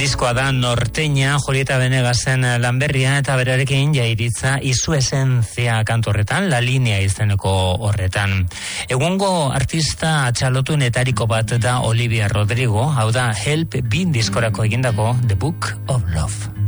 Diskoa da Norteña, Julieta Venegasen lanberria eta berarekin jairitza Izu esentzia kantu horretan, La Linea izeneko horretan. Egungo artista atxalotunetariko bat da Olivia Rodrigo, hau da Help B diskorako egindako The Book of Love.